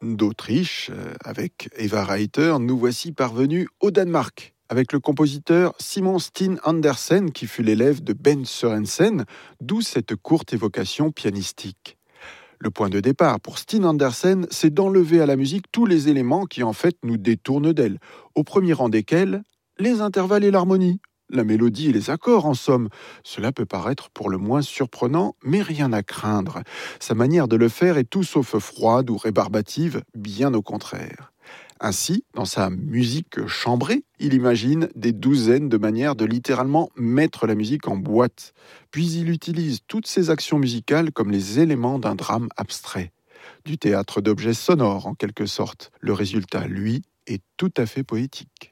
d'Autriche, avec Eva Reiter, nous voici parvenus au Danemark, avec le compositeur Simon Steen Andersen, qui fut l'élève de Ben Sørensen, d'où cette courte évocation pianistique. Le point de départ pour Steen Andersen, c'est d'enlever à la musique tous les éléments qui en fait nous détournent d'elle, au premier rang desquels les intervalles et l'harmonie, la mélodie et les accords en somme. Cela peut paraître pour le moins surprenant, mais rien à craindre. Sa manière de le faire est tout sauf froide ou rébarbative, bien au contraire. Ainsi, dans sa musique chambrée, il imagine des douzaines de manières de littéralement mettre la musique en boîte. Puis il utilise toutes ces actions musicales comme les éléments d'un drame abstrait. Du théâtre d'objets sonores en quelque sorte. Le résultat, lui, est tout à fait poétique.